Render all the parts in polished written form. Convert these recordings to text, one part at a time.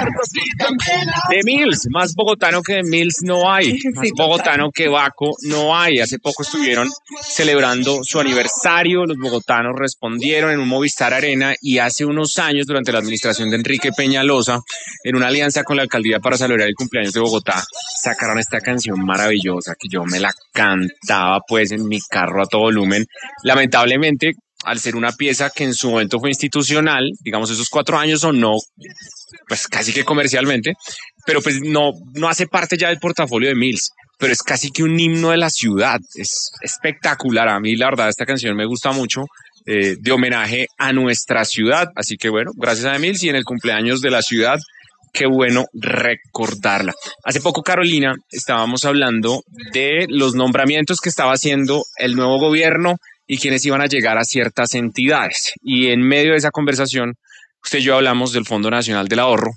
De Mills, más bogotano que de Mills no hay, más Sí, bogotano que Baco no hay. Hace poco estuvieron celebrando su aniversario, los bogotanos respondieron en un Movistar Arena y hace unos años, durante la administración de Enrique Peñalosa, en una alianza con la alcaldía para celebrar el cumpleaños de Bogotá, sacaron esta canción maravillosa que yo me la cantaba pues en mi carro a todo volumen. Lamentablemente, al ser una pieza que en su momento fue institucional, digamos esos 4 años o no, pues casi que comercialmente, pero pues no hace parte ya del portafolio de Mills, pero es casi que un himno de la ciudad, es espectacular. A mí la verdad esta canción me gusta mucho, de homenaje a nuestra ciudad, así que bueno, gracias a Mills y en el cumpleaños de la ciudad, qué bueno recordarla. Hace poco, Carolina, estábamos hablando de los nombramientos que estaba haciendo el nuevo gobierno y quienes iban a llegar a ciertas entidades. Y en medio de esa conversación, usted y yo hablamos del Fondo Nacional del Ahorro,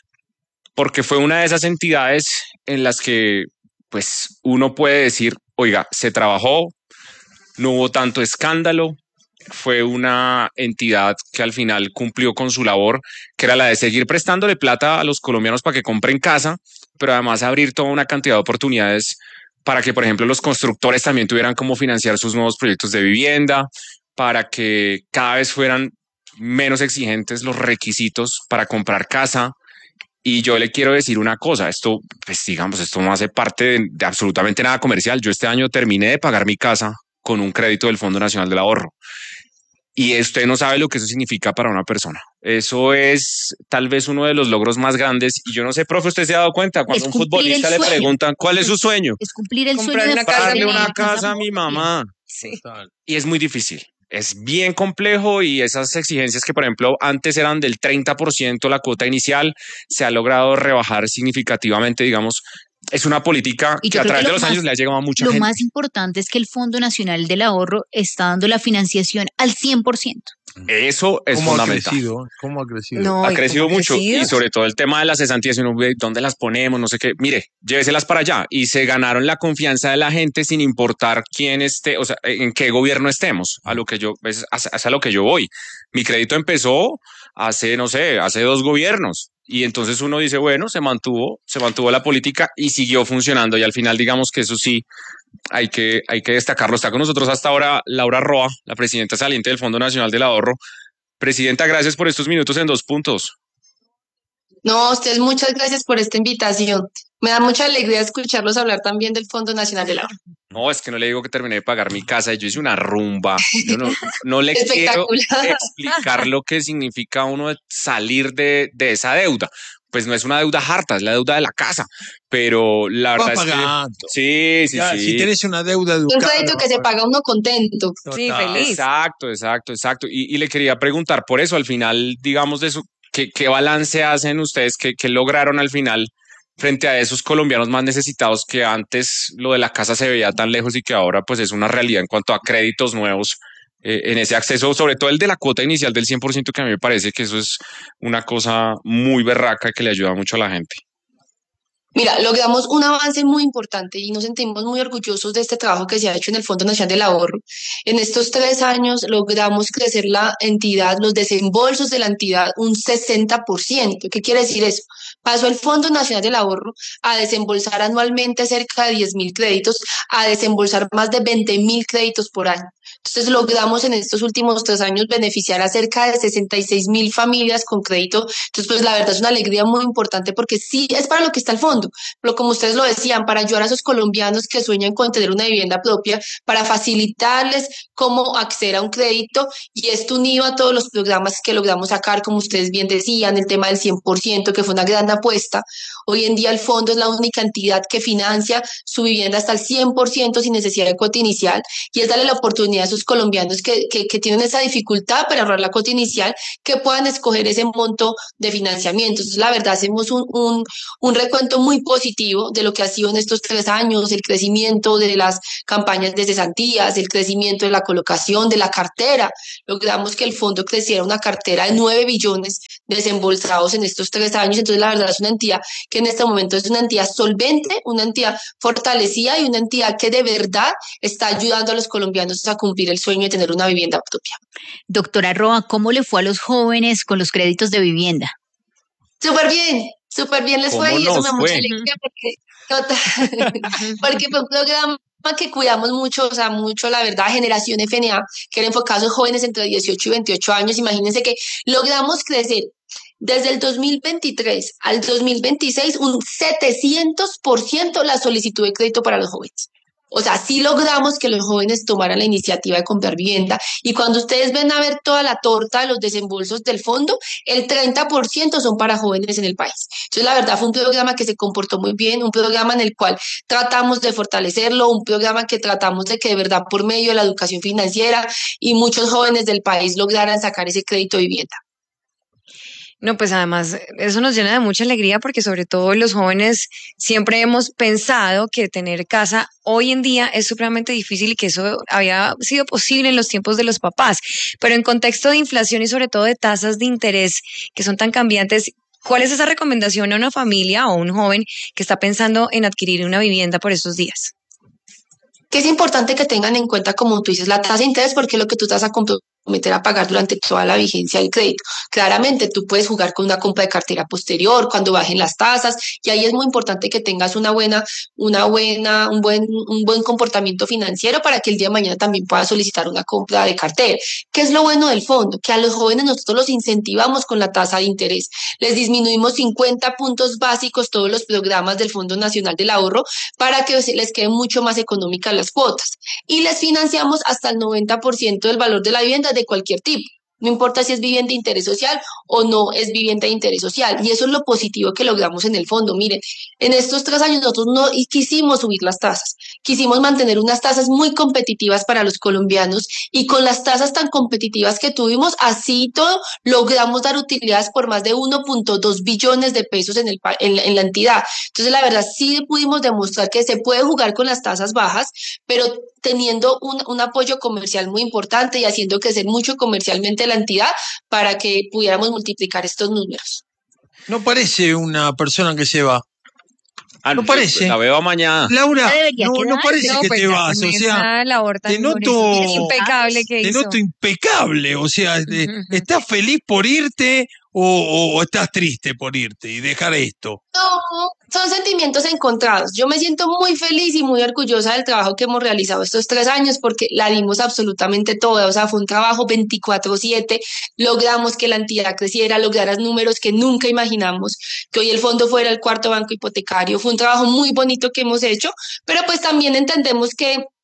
porque fue una de esas entidades en las que pues uno puede decir, oiga, se trabajó, no hubo tanto escándalo, fue una entidad que al final cumplió con su labor, que era la de seguir prestándole plata a los colombianos para que compren casa, pero además abrir toda una cantidad de oportunidades para que, por ejemplo, los constructores también tuvieran cómo financiar sus nuevos proyectos de vivienda, para que cada vez fueran menos exigentes los requisitos para comprar casa. Y yo le quiero decir una cosa, esto, pues digamos, esto no hace parte de absolutamente nada comercial. Yo este año terminé de pagar mi casa con un crédito del Fondo Nacional del Ahorro. Y usted no sabe lo que eso significa para una persona. Eso es tal vez uno de los logros más grandes. Y yo no sé, profe, usted se ha dado cuenta cuando a un futbolista le preguntan cuál es su sueño. Es cumplir el Comprar sueño de Comprarle una casa a mi mamá. Sí. Y es muy difícil. Es bien complejo y esas exigencias que, por ejemplo, antes eran del 30% la cuota inicial, se ha logrado rebajar significativamente, digamos. Es una política Y que yo a creo través que de los años le ha llegado a mucha lo gente. más importante es que el Fondo Nacional del Ahorro está dando la financiación al 100%. Eso es fundamental. ¿Cómo ha crecido? No, Ha ¿y crecido cómo ha mucho crecido? y sobre todo el tema de las cesantías, uno ve dónde las ponemos, no sé qué. Mire, lléveselas para allá y se ganaron la confianza de la gente sin importar quién esté, o sea, en qué gobierno estemos. A lo que yo es a lo que yo voy. Mi crédito empezó hace, no sé, hace 2 gobiernos y entonces uno dice, bueno, se mantuvo la política y siguió funcionando y al final digamos que eso sí hay que destacarlo. Está con nosotros hasta ahora Laura Roa, la presidenta saliente del Fondo Nacional del Ahorro. Presidenta, gracias por estos minutos en 2 puntos. No, a ustedes muchas gracias por esta invitación. Me da mucha alegría escucharlos hablar también del Fondo Nacional del Ahorro. No, es que no le digo que terminé de pagar mi casa, yo hice una rumba. Yo no le quiero Espectacular. explicar lo que significa uno salir de esa deuda. Pues no es una deuda harta, es la deuda de la casa. Pero la Va verdad es pagando. que sí. Si tienes una deuda Un educada. crédito que se paga uno contento. Sí, Total. feliz. Exacto. Y le quería preguntar por eso, al final, digamos, de eso, ¿qué balance hacen ustedes? ¿Qué lograron al final frente a esos colombianos más necesitados que antes lo de la casa se veía tan lejos y que ahora pues es una realidad en cuanto a créditos nuevos, en ese acceso, sobre todo el de la cuota inicial del 100%, que a mí me parece que eso es una cosa muy berraca que le ayuda mucho a la gente? Mira, logramos un avance muy importante y nos sentimos muy orgullosos de este trabajo que se ha hecho en el Fondo Nacional del Ahorro. En estos 3 años logramos crecer la entidad, los desembolsos de la entidad un 60%. ¿Qué quiere decir eso? Pasó el Fondo Nacional del Ahorro a desembolsar anualmente cerca de 10.000 créditos, a desembolsar más de 20.000 créditos por año. Entonces logramos en estos últimos 3 años beneficiar a cerca de 66.000 familias con crédito. Entonces, pues la verdad es una alegría muy importante porque sí es para lo que está el fondo, pero como ustedes lo decían, para ayudar a esos colombianos que sueñan con tener una vivienda propia, para facilitarles cómo acceder a un crédito, y esto unido a todos los programas que logramos sacar, como ustedes bien decían, el tema del 100%, que fue una gran apuesta. Hoy en día el fondo es la única entidad que financia su vivienda hasta el 100% sin necesidad de cuota inicial, y es darle la oportunidad a esos colombianos que tienen esa dificultad para ahorrar la cuota inicial, que puedan escoger ese monto de financiamiento. Entonces, la verdad, hacemos un recuento muy positivo de lo que ha sido en estos 3 años, el crecimiento de las campañas de cesantías, el crecimiento de la colocación, de la cartera. Logramos que el fondo creciera una cartera de 9 billones desembolsados en estos 3 años. Entonces, la verdad, es una entidad que en este momento es una entidad solvente, una entidad fortalecida y una entidad que de verdad está ayudando a los colombianos a cumplir el sueño de tener una vivienda propia. Doctora Roa, ¿cómo le fue a los jóvenes con los créditos de vivienda? Súper bien les fue ¿Cómo y eso me nos da mucha fue? alegría porque fue un programa que cuidamos mucho, o sea, mucho, la verdad, Generación FNA, que era enfocado en jóvenes entre 18 y 28 años. Imagínense que logramos crecer desde el 2023 al 2026 un 700% la solicitud de crédito para los jóvenes. O sea, sí logramos que los jóvenes tomaran la iniciativa de comprar vivienda. Y cuando ustedes ven a ver toda la torta de los desembolsos del fondo, el 30% son para jóvenes en el país. Entonces, la verdad, fue un programa que se comportó muy bien, un programa en el cual tratamos de fortalecerlo, un programa que tratamos de que de verdad por medio de la educación financiera y muchos jóvenes del país lograran sacar ese crédito de vivienda. No, pues además eso nos llena de mucha alegría porque sobre todo los jóvenes siempre hemos pensado que tener casa hoy en día es supremamente difícil y que eso había sido posible en los tiempos de los papás. Pero en contexto de inflación y sobre todo de tasas de interés que son tan cambiantes, ¿cuál es esa recomendación a una familia o un joven que está pensando en adquirir una vivienda por estos días? Que es importante que tengan en cuenta, como tú dices, la tasa de interés, porque es lo que tú te vas a comprometer a pagar durante toda la vigencia del crédito. Claramente, tú puedes jugar con una compra de cartera posterior, cuando bajen las tasas, y ahí es muy importante que tengas un buen comportamiento financiero para que el día de mañana también puedas solicitar una compra de cartera. ¿Qué es lo bueno del fondo? Que a los jóvenes nosotros los incentivamos con la tasa de interés. Les disminuimos 50 puntos básicos todos los programas del Fondo Nacional del Ahorro para que les queden mucho más económicas las cuotas. Y les financiamos hasta el 90% del valor de la vivienda de cualquier tipo. No importa si es vivienda de interés social o no es vivienda de interés social. Y eso es lo positivo que logramos en el fondo. Miren, en estos 3 años nosotros no quisimos subir las tasas. Quisimos mantener unas tasas muy competitivas para los colombianos y con las tasas tan competitivas que tuvimos, así todo, logramos dar utilidades por más de 1.2 billones de pesos en la entidad. Entonces, la verdad, sí pudimos demostrar que se puede jugar con las tasas bajas, pero teniendo un apoyo comercial muy importante y haciendo crecer mucho comercialmente la entidad para que pudiéramos multiplicar estos números. No parece una persona que se va. No Pues, parece. la veo mañana. Laura, debería no quedarse. parece que pues te ya vas. con O sea, esa labor te tan noto, impecable que te hizo. noto impecable. O sea, Ujú. ¿estás feliz por irte o estás triste por irte y dejar esto? No, son sentimientos encontrados. Yo me siento muy feliz y muy orgullosa del trabajo que hemos realizado estos 3 años porque la dimos absolutamente toda. O sea, fue un trabajo 24/7. Logramos que la entidad creciera, lograra números que nunca imaginamos, que hoy el fondo fuera el cuarto banco hipotecario. Fue un trabajo muy bonito que hemos hecho, pero pues también entendemos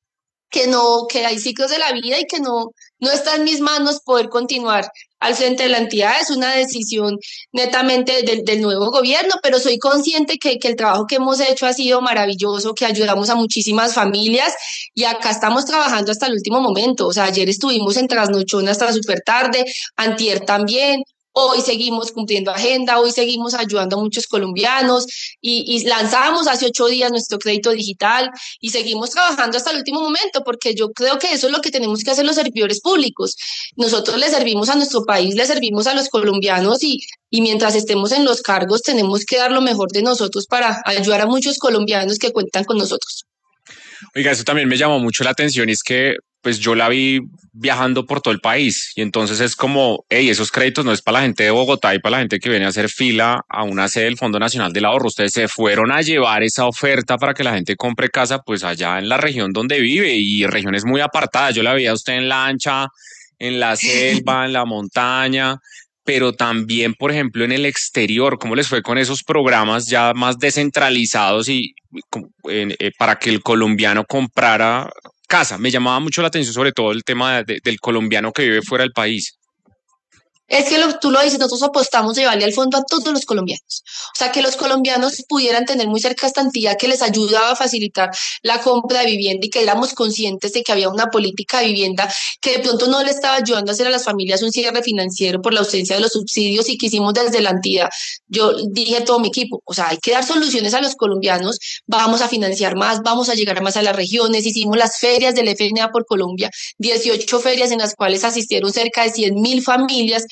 que hay ciclos de la vida y que no está en mis manos poder continuar al frente de la entidad. Es una decisión netamente del nuevo gobierno, pero soy consciente que el trabajo que hemos hecho ha sido maravilloso, que ayudamos a muchísimas familias y acá estamos trabajando hasta el último momento. O sea, ayer estuvimos en trasnochón hasta súper tarde, antier también. Hoy seguimos cumpliendo agenda, hoy seguimos ayudando a muchos colombianos y lanzamos hace 8 días nuestro crédito digital y seguimos trabajando hasta el último momento porque yo creo que eso es lo que tenemos que hacer los servidores públicos. Nosotros le servimos a nuestro país, le servimos a los colombianos y mientras estemos en los cargos tenemos que dar lo mejor de nosotros para ayudar a muchos colombianos que cuentan con nosotros. Oiga, eso también me llamó mucho la atención y es que pues yo la vi viajando por todo el país y entonces es como, hey, esos créditos no es para la gente de Bogotá y para la gente que viene a hacer fila a una sede del Fondo Nacional del Ahorro. Ustedes se fueron a llevar esa oferta para que la gente compre casa pues allá en la región donde vive y regiones muy apartadas. Yo la veía a usted en Lancha, en la selva, en la montaña, pero también, por ejemplo, en el exterior. ¿Cómo les fue con esos programas ya más descentralizados y para que el colombiano comprara casa? Me llamaba mucho la atención sobre todo el tema del colombiano que vive fuera del país. Es que tú lo dices, nosotros apostamos de llevarle al fondo a todos los colombianos. O sea, que los colombianos pudieran tener muy cerca esta entidad que les ayudaba a facilitar la compra de vivienda y que éramos conscientes de que había una política de vivienda que de pronto no le estaba ayudando a hacer a las familias un cierre financiero por la ausencia de los subsidios y que hicimos desde la entidad. Yo dije a todo mi equipo, o sea, hay que dar soluciones a los colombianos, vamos a financiar más, vamos a llegar más a las regiones, hicimos las ferias del FNA por Colombia, 18 ferias en las cuales asistieron cerca de 100.000 familias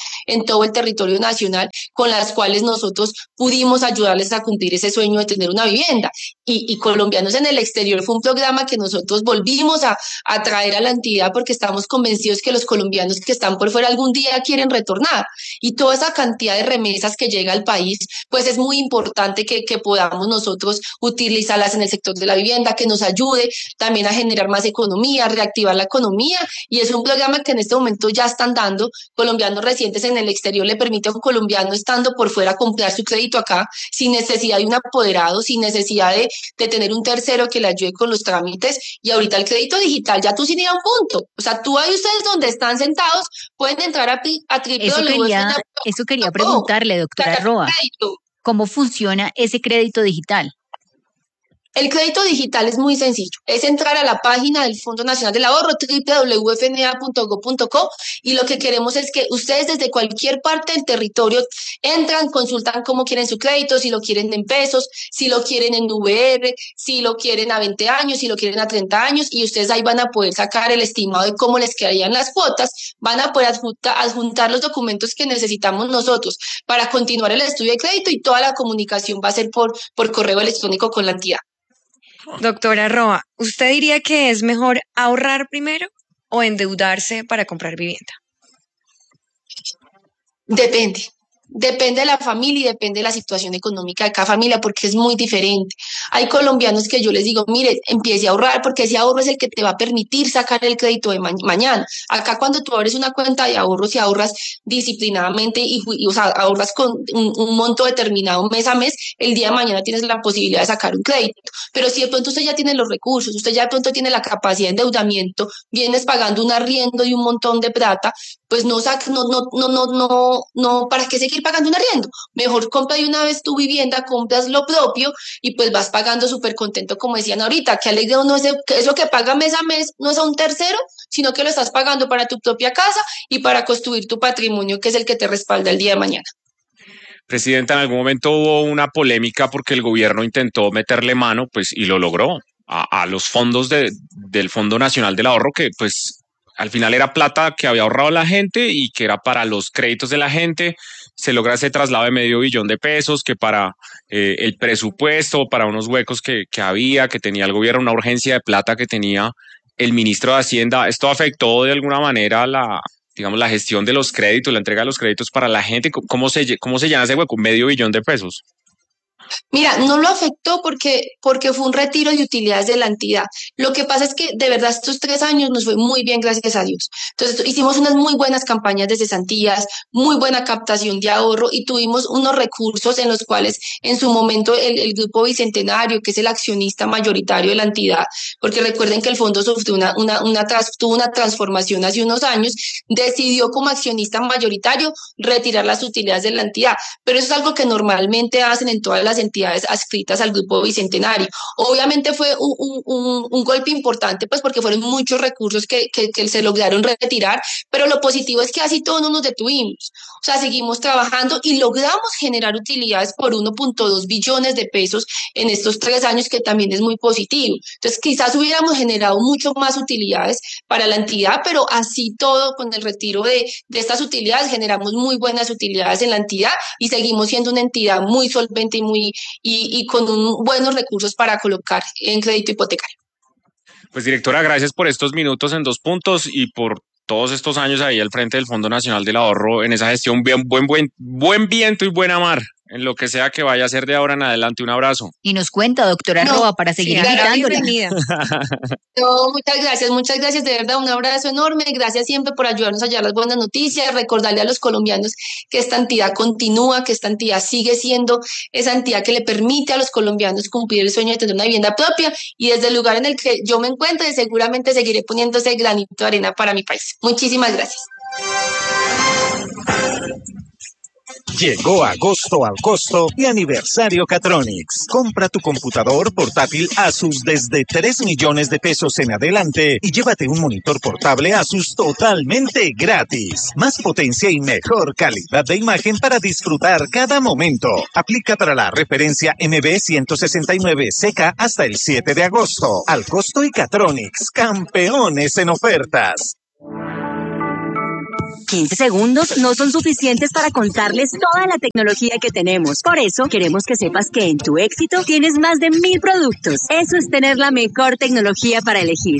en todo el territorio nacional, con las cuales nosotros pudimos ayudarles a cumplir ese sueño de tener una vivienda. Y Colombianos en el Exterior fue un programa que nosotros volvimos a traer a la entidad porque estamos convencidos que los colombianos que están por fuera algún día quieren retornar. Y toda esa cantidad de remesas que llega al país, pues es muy importante que podamos nosotros utilizarlas en el sector de la vivienda, que nos ayude también a generar más economía, a reactivar la economía. Y es un programa que en este momento ya están dando colombianos residentes en el exterior, le permite a un colombiano estando por fuera comprar su crédito acá sin necesidad de un apoderado, sin necesidad de tener un tercero que le ayude con los trámites. Y ahorita el crédito digital ya tú sin ir a un punto, o sea, tú ahí ustedes donde están sentados pueden entrar a Eso quería preguntarle, doctora Roa, ¿cómo funciona ese crédito digital? El crédito digital es muy sencillo, es entrar a la página del Fondo Nacional del Ahorro, www.fna.gov.co, y lo que queremos es que ustedes desde cualquier parte del territorio entran, consultan cómo quieren su crédito, si lo quieren en pesos, si lo quieren en VR, si lo quieren a 20 años, si lo quieren a 30 años, y ustedes ahí van a poder sacar el estimado de cómo les quedarían las cuotas, van a poder adjuntar los documentos que necesitamos nosotros para continuar el estudio de crédito, y toda la comunicación va a ser por correo electrónico con la entidad. Doctora Roa, ¿usted diría que es mejor ahorrar primero o endeudarse para comprar vivienda? Depende de la familia y depende de la situación económica de cada familia, porque es muy diferente. Hay colombianos que yo les digo, mire, empiece a ahorrar, porque ese ahorro es el que te va a permitir sacar el crédito de mañana. Acá cuando tú abres una cuenta de ahorros y ahorras disciplinadamente o sea, ahorras con un monto determinado mes a mes, el día de mañana tienes la posibilidad de sacar un crédito. Pero si de pronto usted ya tiene los recursos, usted ya de pronto tiene la capacidad de endeudamiento, vienes pagando un arriendo y un montón de plata, pues ¿para qué seguir pagando un arriendo? Mejor compra de una vez tu vivienda, compras lo propio y pues vas pagando súper contento, como decían ahorita, que alegre uno es lo que paga mes a mes, no es a un tercero, sino que lo estás pagando para tu propia casa y para construir tu patrimonio, que es el que te respalda el día de mañana. Presidenta, en algún momento hubo una polémica porque el gobierno intentó meterle mano, pues, y lo logró, a los fondos del Fondo Nacional del Ahorro, que pues al final era plata que había ahorrado la gente y que era para los créditos de la gente. Se logra ese traslado de $500 millones de pesos, que para el presupuesto, para unos huecos que tenía el gobierno, una urgencia de plata que tenía el ministro de Hacienda. ¿Esto afectó de alguna manera la gestión de los créditos, la entrega de los créditos para la gente? ¿Cómo se llena ese hueco? $500 millones de pesos. Mira, no lo afectó porque fue un retiro de utilidades de la entidad. Lo que pasa es que de verdad estos 3 años nos fue muy bien, gracias a Dios. Entonces hicimos unas muy buenas campañas de cesantías, muy buena captación de ahorro y tuvimos unos recursos en los cuales en su momento el Grupo Bicentenario, que es el accionista mayoritario de la entidad, porque recuerden que el fondo sufrió tuvo una transformación hace unos años, decidió como accionista mayoritario retirar las utilidades de la entidad. Pero eso es algo que normalmente hacen en todas las entidades adscritas al Grupo Bicentenario. Obviamente fue un golpe importante, pues porque fueron muchos recursos que se lograron retirar, pero lo positivo es que así todos no nos detuvimos. O sea, seguimos trabajando y logramos generar utilidades por 1.2 billones de pesos en estos 3 años, que también es muy positivo. Entonces, quizás hubiéramos generado mucho más utilidades para la entidad, pero así todo, con el retiro de estas utilidades, generamos muy buenas utilidades en la entidad y seguimos siendo una entidad muy solvente y con buenos recursos para colocar en crédito hipotecario. Pues directora, gracias por estos minutos en 2 puntos y por todos estos años ahí al frente del Fondo Nacional del Ahorro en esa gestión. Buen viento y buena mar en lo que sea que vaya a ser de ahora en adelante. Un abrazo. Y nos cuenta, doctora Roa, para seguir invitándola. No, muchas gracias, de verdad, un abrazo enorme, gracias siempre por ayudarnos a llevar las buenas noticias, recordarle a los colombianos que esta entidad continúa, que esta entidad sigue siendo esa entidad que le permite a los colombianos cumplir el sueño de tener una vivienda propia, y desde el lugar en el que yo me encuentre seguramente seguiré poniendo ese granito de arena para mi país. Muchísimas gracias. Llegó agosto al costo y aniversario Catronics. Compra tu computador portátil Asus desde 3 millones de pesos en adelante y llévate un monitor portable Asus totalmente gratis. Más potencia y mejor calidad de imagen para disfrutar cada momento. Aplica para la referencia MB169CK hasta el 7 de agosto. Al costo y Catronics, campeones en ofertas. 15 segundos no son suficientes para contarles toda la tecnología que tenemos. Por eso, queremos que sepas que en tu éxito tienes más de 1000 productos. Eso es tener la mejor tecnología para elegir.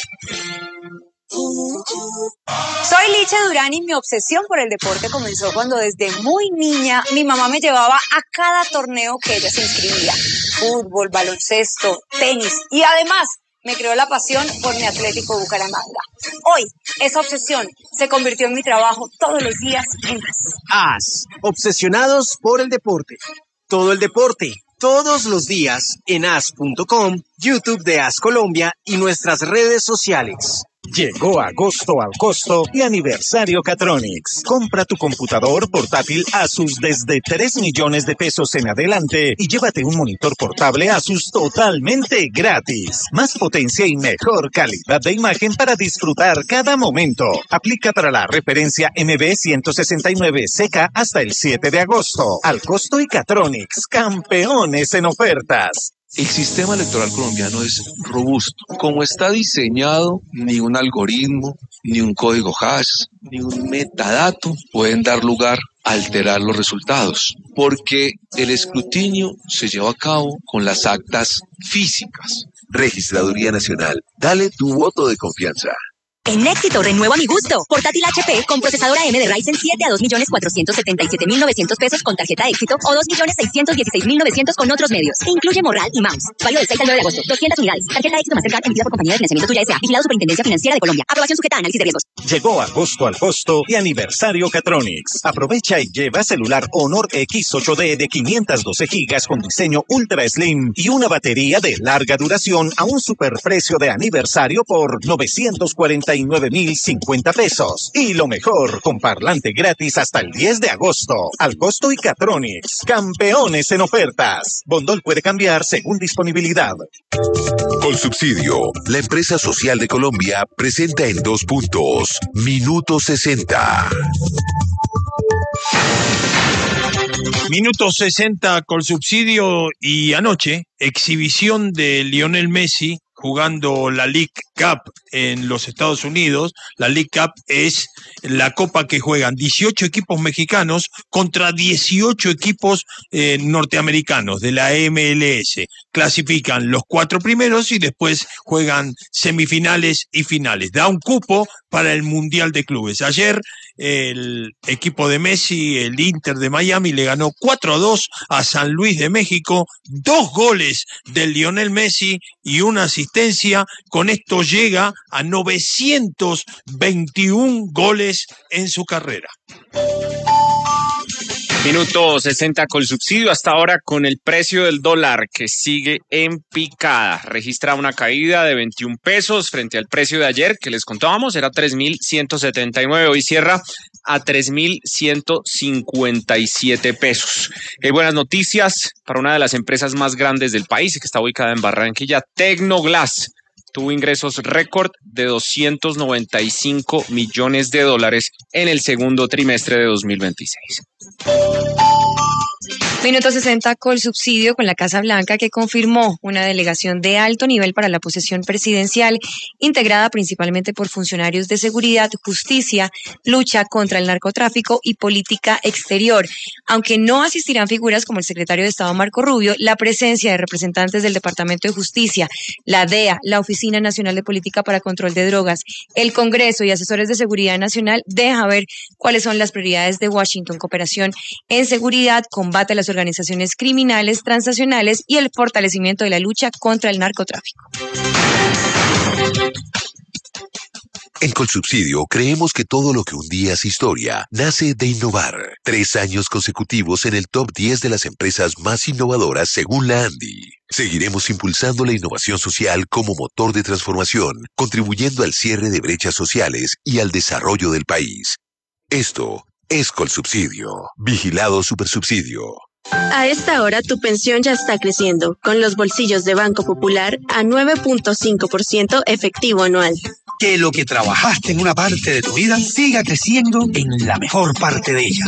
Soy Licha Durán y mi obsesión por el deporte comenzó cuando desde muy niña mi mamá me llevaba a cada torneo que ella se inscribía. Fútbol, baloncesto, tenis y además me creó la pasión por mi Atlético Bucaramanga. Hoy, esa obsesión se convirtió en mi trabajo todos los días en AS, obsesionados por el deporte. Todo el deporte, todos los días en as.com, YouTube de AS Colombia y nuestras redes sociales. Llegó agosto al costo y aniversario Catronics. Compra tu computador portátil Asus desde 3 millones de pesos en adelante y llévate un monitor portable Asus totalmente gratis. Más potencia y mejor calidad de imagen para disfrutar cada momento. Aplica para la referencia MB169CK hasta el 7 de agosto. Al costo y Catronics, campeones en ofertas. El sistema electoral colombiano es robusto. Como está diseñado, ni un algoritmo, ni un código hash, ni un metadato pueden dar lugar a alterar los resultados, porque el escrutinio se lleva a cabo con las actas físicas. Registraduría Nacional, dale tu voto de confianza. En Éxito renuevo a mi gusto. Portátil HP con procesador AM de Ryzen 7 a 2.477.900 pesos con tarjeta Éxito o 2.616.900 con otros medios. Incluye morral y mouse. Válido del 6 al 9 de agosto. 200 unidades. Tarjeta Éxito Mastercard emitida por Compañía de Financiamiento Tuya S.A. Vigilado Superintendencia Financiera de Colombia. Aprobación sujeta a análisis de riesgos. Llegó agosto al costo y aniversario Catronics. Aprovecha y lleva celular Honor X8D de 512 gigas con diseño Ultra Slim y una batería de larga duración a un superprecio de aniversario por 949.050 pesos. Y lo mejor, con parlante gratis hasta el 10 de agosto. Al costo y Catronics, campeones en ofertas. Bondol puede cambiar según disponibilidad. Colsubsidio, la empresa social de Colombia, presenta en 2 puntos. Minuto 60. Minuto 60 Colsubsidio y anoche, exhibición de Lionel Messi jugando la League Cup en los Estados Unidos. La League Cup es la copa que juegan 18 equipos mexicanos contra 18 equipos norteamericanos de la MLS. Clasifican los 4 primeros y después juegan semifinales y finales. Da un cupo para el Mundial de Clubes. Ayer el equipo de Messi, el Inter de Miami, le ganó 4-2 a San Luis de México. 2 goles de Lionel Messi y una asistencia. Con esto llega a 921 goles en su carrera. Minuto 60 Colsubsidio hasta ahora con el precio del dólar que sigue en picada. Registra una caída de 21 pesos frente al precio de ayer que les contábamos, era 3.179. Hoy cierra a 3.157 pesos. Hay buenas noticias para una de las empresas más grandes del país que está ubicada en Barranquilla, Tecnoglass. Tuvo ingresos récord de $295 millones en el segundo trimestre de 2026. Minuto 60 Colsubsidio con la Casa Blanca, que confirmó una delegación de alto nivel para la posesión presidencial, integrada principalmente por funcionarios de seguridad, justicia, lucha contra el narcotráfico y política exterior. Aunque no asistirán figuras como el secretario de Estado Marco Rubio, la presencia de representantes del Departamento de Justicia, la DEA, la Oficina Nacional de Política para Control de Drogas, el Congreso y asesores de seguridad nacional deja ver cuáles son las prioridades de Washington: cooperación en seguridad, combate a las organizaciones criminales transnacionales y el fortalecimiento de la lucha contra el narcotráfico. En Colsubsidio creemos que todo lo que un día es historia nace de innovar. 3 años consecutivos en el top 10 de las empresas más innovadoras según la ANDI. Seguiremos impulsando la innovación social como motor de transformación, contribuyendo al cierre de brechas sociales y al desarrollo del país. Esto es Colsubsidio. Vigilado Supersubsidio. A esta hora tu pensión ya está creciendo, con los bolsillos de Banco Popular a 9.5% efectivo anual. Que lo que trabajaste en una parte de tu vida siga creciendo en la mejor parte de ella.